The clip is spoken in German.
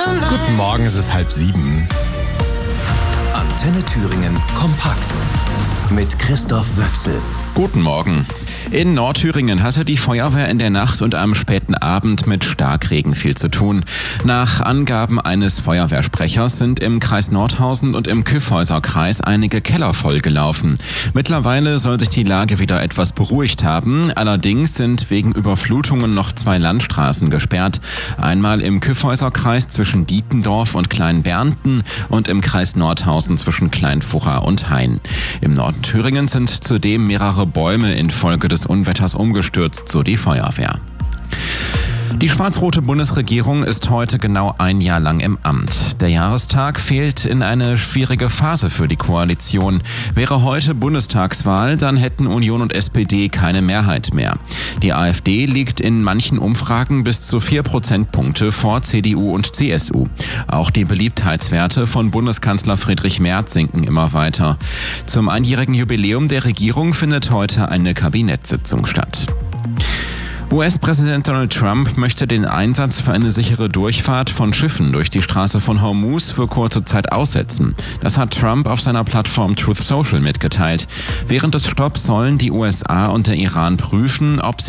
Guten Morgen, es ist 6:30. Antenne Thüringen kompakt mit Christoph Wöchsel. Guten Morgen. In Nordthüringen hatte die Feuerwehr in der Nacht und am späten Abend mit Starkregen viel zu tun. Nach Angaben eines Feuerwehrsprechers sind im Kreis Nordhausen und im Kyffhäuser Kreis einige Keller vollgelaufen. Mittlerweile soll sich die Lage wieder etwas beruhigt haben. Allerdings sind wegen Überflutungen noch 2 Landstraßen gesperrt. Einmal im Kyffhäuser Kreis zwischen Dietendorf und Kleinbernten und im Kreis Nordhausen zwischen Kleinfurra und Hain. Im Norden Thüringens sind zudem mehrere Bäume infolge des Unwetters umgestürzt, so die Feuerwehr. Die schwarz-rote Bundesregierung ist heute genau 1 Jahr lang im Amt. Der Jahrestag fehlt in eine schwierige Phase für die Koalition. Wäre heute Bundestagswahl, dann hätten Union und SPD keine Mehrheit mehr. Die AfD liegt in manchen Umfragen bis zu 4 Prozentpunkte vor CDU und CSU. Auch die Beliebtheitswerte von Bundeskanzler Friedrich Merz sinken immer weiter. Zum 1-jährigen Jubiläum der Regierung findet heute eine Kabinettssitzung statt. US-Präsident Donald Trump möchte den Einsatz für eine sichere Durchfahrt von Schiffen durch die Straße von Hormuz für kurze Zeit aussetzen. Das hat Trump auf seiner Plattform Truth Social mitgeteilt. Während des Stopps sollen die USA und der Iran prüfen, ob sie